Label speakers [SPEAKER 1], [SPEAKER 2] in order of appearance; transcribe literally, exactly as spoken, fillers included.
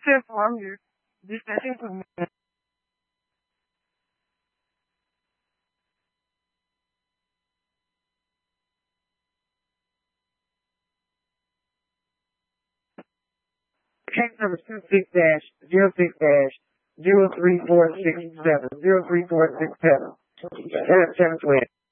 [SPEAKER 1] ten four, I'm here. Dispatch included. Case number two six dash zero six dash zero three four six seven zero three four six seven. Seven twelve.